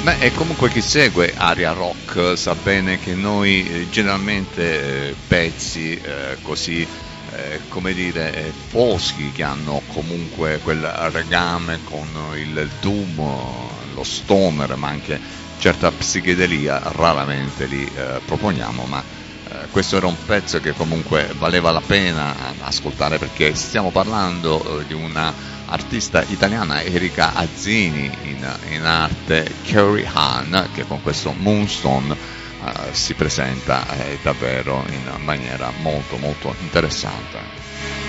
Beh, e comunque chi segue Aria Rock sa bene che noi generalmente pezzi così, come dire, foschi, che hanno comunque quel regame con il doom, lo stoner, ma anche certa psichedelia, raramente li proponiamo, ma questo era un pezzo che comunque valeva la pena ascoltare, perché stiamo parlando di una artista italiana, Erika Azzini, in arte Carrie Han, che con questo Moonstone si presenta davvero in maniera molto molto interessante.